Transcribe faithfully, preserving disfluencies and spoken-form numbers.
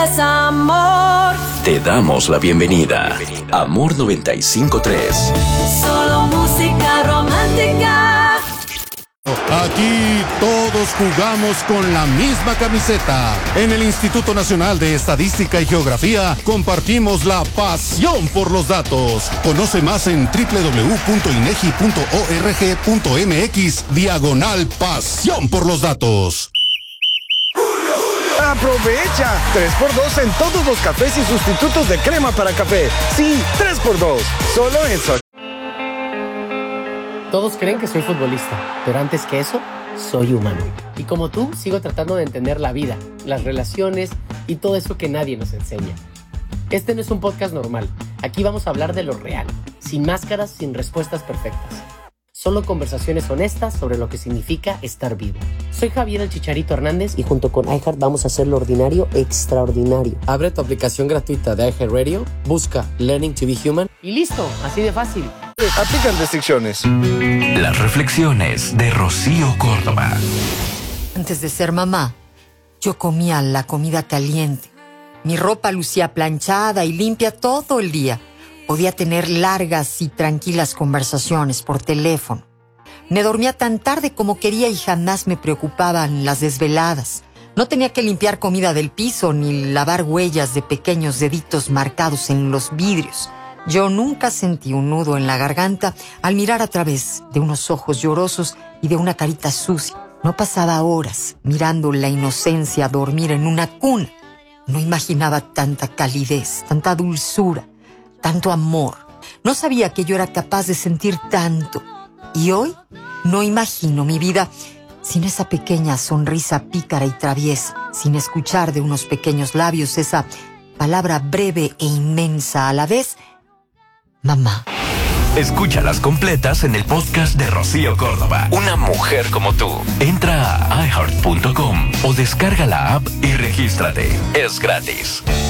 Es amor. Te damos la bienvenida. Amor noventa y cinco punto tres. Solo música romántica. Aquí todos jugamos con la misma camiseta. En el Instituto Nacional de Estadística y Geografía compartimos la pasión por los datos. Conoce más en doble u doble u doble u punto inegi punto org punto mx diagonal pasión por los datos. ¡Aprovecha! tres por dos en todos los cafés y sustitutos de crema para café. Sí, tres por dos. Solo en Sol. Todos creen que soy futbolista, pero antes que eso, soy humano. Y como tú, sigo tratando de entender la vida, las relaciones y todo eso que nadie nos enseña. Este no es un podcast normal. Aquí vamos a hablar de lo real, sin máscaras, sin respuestas perfectas. Solo conversaciones honestas sobre lo que significa estar vivo. Soy Javier el Chicharito Hernández y junto con iHeart vamos a hacer lo ordinario extraordinario. Abre tu aplicación gratuita de iHeartRadio, busca Learning to be Human y listo, así de fácil. Aplican restricciones. Las reflexiones de Rocío Córdoba. Antes de ser mamá, yo comía la comida caliente. Mi ropa lucía planchada y limpia todo el día. Podía tener largas y tranquilas conversaciones por teléfono. Me dormía tan tarde como quería y jamás me preocupaban las desveladas. No tenía que limpiar comida del piso ni lavar huellas de pequeños deditos marcados en los vidrios. Yo nunca sentí un nudo en la garganta al mirar a través de unos ojos llorosos y de una carita sucia. No pasaba horas mirando la inocencia dormir en una cuna. No imaginaba tanta calidez, tanta dulzura, tanto amor. No sabía que yo era capaz de sentir tanto. Y hoy no imagino mi vida sin esa pequeña sonrisa pícara y traviesa, sin escuchar de unos pequeños labios esa palabra breve e inmensa a la vez: mamá. Escúchalas completas en el podcast de Rocío Córdoba. Una mujer como tú. Entra a i heart punto com o descarga la app y regístrate. Es gratis.